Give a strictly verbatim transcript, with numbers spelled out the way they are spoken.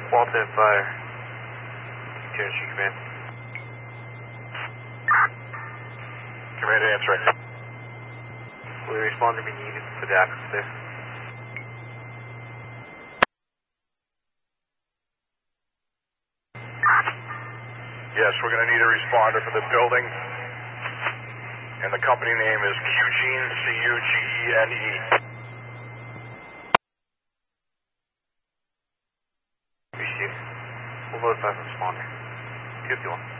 Walton Fire. Tennessee Command. Command answering. Will the responder be needed for the access there? Yes, we're going to need a responder for the building. And the company name is Cugene, C U G E N E. Received. We'll notify the responder. fifty-one.